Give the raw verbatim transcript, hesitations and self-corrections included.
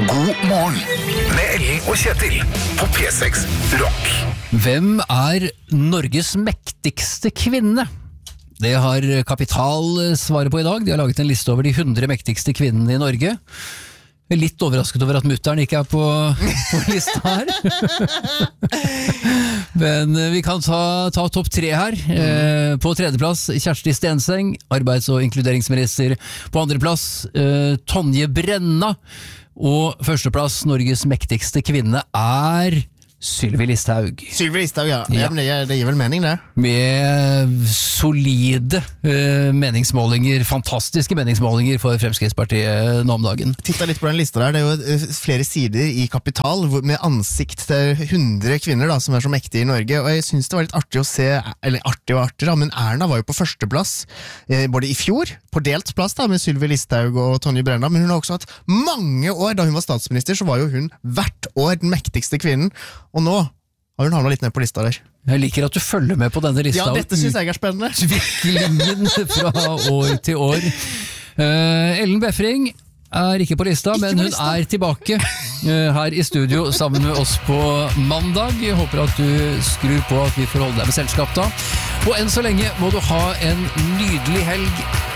God morgen med Ellen og Kjetil på P seks Rock. Hvem er Norges mektigste kvinne? Det har Kapital svaret på i dag. De har laget en liste over de hundre mektigste kvinnene i Norge. Jeg er litt overrasket over at mutteren ikke er på, på lista her. Men vi kan ta, ta topp tre her. Eh, på tredjeplass Kjersti Stenseng, arbeids- og inkluderingsminister. På andreplass eh, Tonje Brenna. Og førsteplass, Norges mektigste kvinne, er Sylvi Listhaug. Sylvi Listhaug, ja. Ja. ja men det, det gir vel mening, det. Med solide uh, meningsmålinger, fantastiske meningsmålinger for Fremskrittspartiet nå om dagen. Titta litt på den lista der, det er jo uh, flere sider i Kapital hvor- med ansikt til hundre kvinner da, som er så mektige i Norge, og jeg synes det var litt artig å se, eller artig og artig da, men Erna var jo på førsteplass, eh, både i fjor, på delt plass da, med Sylvi Listhaug og Tonje Brenna, men hun har også hatt mange år, da hun var statsminister, så var jo hun hvert år den mektigste kvinnen, og nå har hun havnet litt ned på lista der. Jeg liker at du følger med på denne lista. Ja, dette synes jeg er spennende. Utviklingen fra år til år. Uh, Ellen Befring er ikke på lista, Ikke men på hun lista. er tilbake uh, her i studio sammen med oss på mandag. Jeg håper at du skrur på at vi får holde deg med selskap da. Og enn så lenge må du ha en nydelig helg.